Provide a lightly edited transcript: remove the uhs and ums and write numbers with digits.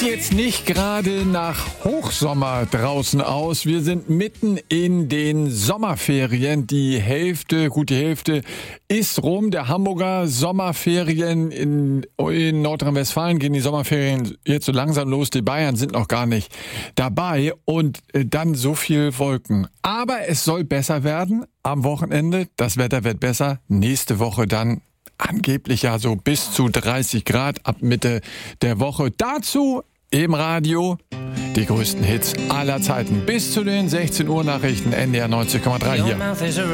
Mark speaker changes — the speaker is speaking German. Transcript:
Speaker 1: Jetzt nicht gerade nach Hochsommer draußen aus. Wir sind mitten in den Sommerferien. Die Hälfte ist rum. Der Hamburger Sommerferien in Nordrhein-Westfalen gehen die Sommerferien jetzt so langsam los. Die Bayern sind noch gar nicht dabei und dann so viel Wolken. Aber es soll besser werden am Wochenende. Das Wetter wird besser. Nächste Woche dann angeblich ja so bis zu 30 Grad ab Mitte der Woche. Dazu im Radio die größten Hits aller Zeiten. Bis zu den 16 Uhr Nachrichten, NDR 90,3 hier.